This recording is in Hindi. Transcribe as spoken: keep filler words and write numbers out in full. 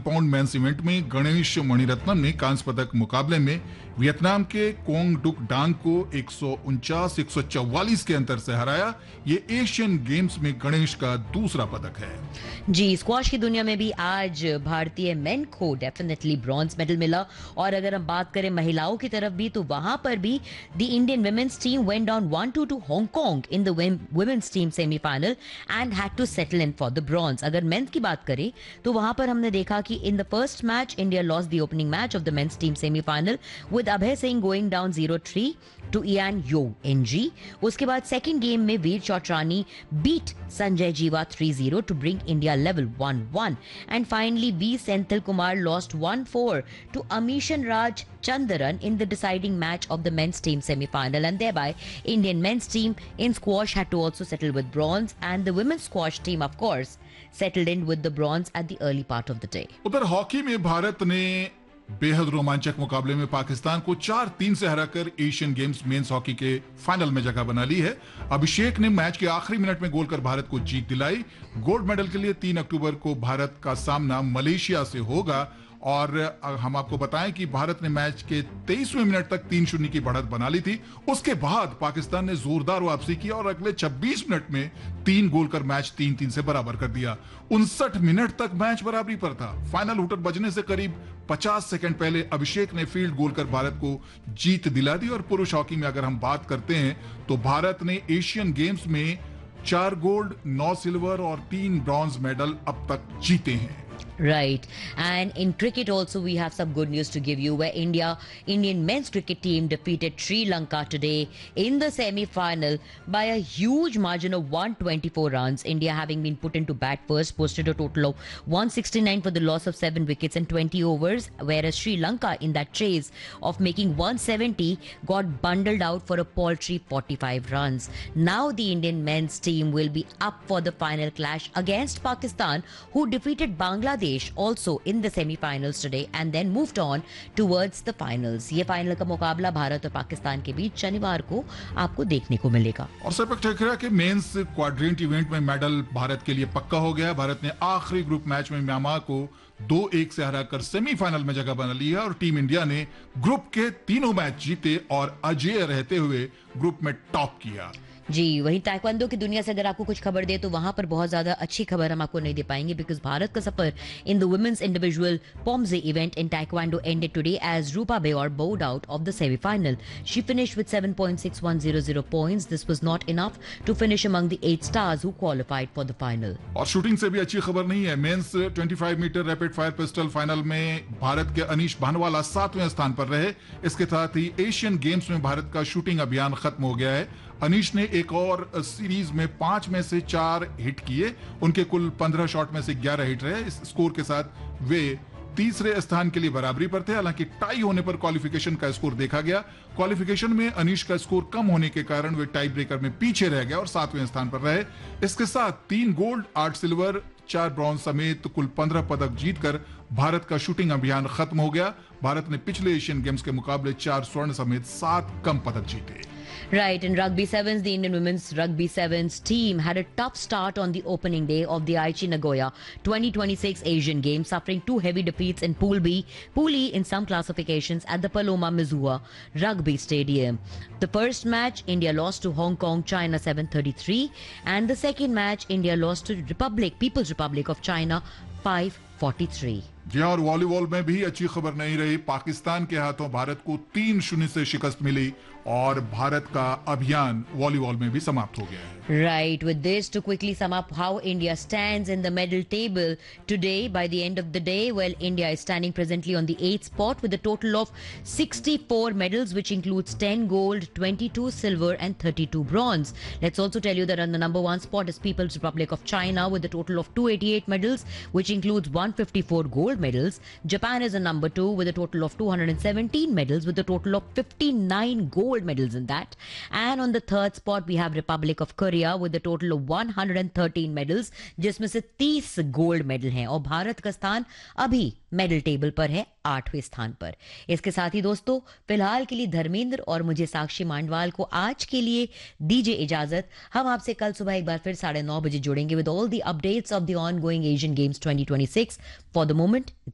पाउंड मेंस इवेंट में गणेश मणिरत्नम ने कांस्य पदक मुकाबले में वियतनाम के कोंग डुक डांग को एक सौ उनचास एक सौ चौवालीस के अंतर से हराया। ये एशियन गेम्स में गणेश का दूसरा पदक है। जी, स्क्वॉश की दुनिया में भी आज भारतीय मेन को डेफिनेटली ब्रॉन्ज मेडल मिला। और अगर हम बात करें महिलाओं की तरफ भी, तो वहां पर भी the Indian women's team went down one two to Hong Kong in the women's team semifinal and had to settle in for the bronze. अगर मेंस की बात करें तो वहां पर हमने देखा कि in the first match India lost the opening match of the men's team semifinal with Abhay Singh going down zero three to Ian yo NG. उसके बाद सेकंड गेम में वीर चौटरानी बीट संजय जीवा three zero to bring India level one one and finally we Senthil Kumar lost one four to emission Raj Chandaran in the deciding match of the men's team semi-final, and thereby Indian men's team in squash had to also settle with bronze, and the women's squash team of course settled in with the bronze at the early part of the day. उधर हॉकी में भारत ने बेहद रोमांचक मुकाबले में पाकिस्तान को चार तीन से हराकर एशियन गेम्स मेंस हॉकी के फाइनल में जगह बना ली है। अभिषेक ने मैच के आखिरी मिनट में गोल कर भारत को जीत दिलाई। गोल्ड मेडल के लिए तीन अक्टूबर को भारत का सामना मलेशिया से होगा और हम आपको बताएं कि भारत ने मैच के तेईसवें मिनट तक तीन शून्य की बढ़त बना ली थी। उसके बाद पाकिस्तान ने जोरदार वापसी की और अगले छब्बीस मिनट में तीन गोल कर मैच तीन तीन से बराबर कर दिया। उनसठ मिनट तक मैच बराबरी पर था। फाइनल हुटर बजने से करीब पचास सेकंड पहले अभिषेक ने फील्ड गोल कर भारत को जीत दिला दी। और पुरुष हॉकी में अगर हम बात करते हैं तो भारत ने एशियन गेम्स में चार गोल्ड, नौ सिल्वर और तीन ब्रॉन्ज मेडल अब तक जीते हैं। Right. And in cricket also we have some good news to give you, where India, Indian men's cricket team defeated Sri Lanka today in the semi-final by a huge margin of one hundred twenty-four runs. India, having been put into bat first, posted a total of one hundred sixty-nine for the loss of seven wickets in twenty overs, whereas Sri Lanka, in that chase of making one hundred seventy, got bundled out for a paltry forty-five runs. Now the Indian men's team will be up for the final clash against Pakistan, who defeated Bangladesh also in the semi-finals today and then moved on towards the finals. ये फाइनल का मुकाबला भारत और पाकिस्तान के बीच शनिवार को आपको देखने को मिलेगा। और सैपक टकरा के मेंस क्वाड्रेंट इवेंट में मेडल भारत के लिए पक्का हो गया। भारत ने आखिरी ग्रुप मैच में म्यांमार को दो एक से हराकर सेमीफाइनल में जगह बना ली है और टीम इंडिया ने ग्रुप के तीनों मैच जीते और अजेय रहते हुए ग्रुप में टॉप किया। जी, वहीं ताइक्वांडो की दुनिया से अगर आपको कुछ खबर दे तो वहां पर बहुत ज्यादा अच्छी खबर हम आपको नहीं दे पाएंगे, बिकॉज भारत का सफर in the women's individual पोम्जे event in taekwondo ended today as Rupa बेऔर board out of the semifinal. She finished with seven point six one zero zero points. This was not enough to finish among the eight stars who qualified for the final. और शूटिंग से भी अच्छी खबर नहीं है। मेंस पच्चीस metre rapid fire pistol final में भारत के अनीश भानवाला सातवें स्थान पर रहे। इसके साथ ही एशियन गेम्स में भारत का शूटिंग अभियान खत्म हो गया है। अनीश ने एक और सीरीज में पांच में से चार हिट किए। उनके कुल पंद्रह शॉट में से ग्यारह हिट रहे। इस स्कोर के साथ वे तीसरे स्थान के लिए बराबरी पर थे। हालांकि टाई होने पर क्वालिफिकेशन का स्कोर देखा गया। क्वालिफिकेशन में अनीश का स्कोर कम होने के कारण वे टाई ब्रेकर में पीछे रह गए और सातवें स्थान पर रहे। इसके साथ तीन गोल्ड, आठ सिल्वर, चार ब्रॉन्ज समेत कुल पंद्रह पदक जीतकर भारत का शूटिंग अभियान खत्म हो गया। भारत ने पिछले एशियन गेम्स के मुकाबले चार स्वर्ण समेत सात कम पदक जीते। Right, in Rugby Sevens, the Indian Women's Rugby Sevens team had a tough start on the opening day of the Aichi Nagoya twenty twenty-six Asian Games, suffering two heavy defeats in Pool B, Pool E in some classifications at the Paloma Mizua Rugby Stadium. The first match, India lost to Hong Kong, China seven thirty-three, and the second match, India lost to Republic, People's Republic of China five forty-three. जी और वॉलीबॉल में भी अच्छी खबर नहीं रही। पाकिस्तान के हाथों भारत को तीन शून्य से शिकस्त मिली और भारत का अभियान वॉलीबॉल में भी समाप्त हो गया है। Right, with this to quickly sum up how India stands in the medal table today by the end of the day, well, India is standing presently on the eighth spot with a total of sixty-four medals, which includes ten gold, twenty-two silver and thirty-two bronze. Let's also tell you that on the number one spot is People's Republic of China with a total of two hundred eighty-eight medals, which includes one hundred fifty-four gold medals. Japan is a number two with a total of two hundred seventeen medals, with a total of fifty-nine gold medals in that. And on the third spot, we have Republic of Korea with a total of one hundred thirteen medals, जिसमें से तीस गोल्ड मेडल हैं और भारत का स्थान अभी मेडल टेबल पर है आठवें स्थान पर। इसके साथ ही दोस्तों, फिलहाल के लिए धर्मेंद्र और मुझे साक्षी मांडवाल को आज के लिए दीजिए इजाजत। हम आपसे कल सुबह एक बार फिर साढ़े नौ बजे जुड़ेंगे with all the updates of the on going Asian games twenty twenty six. For the moment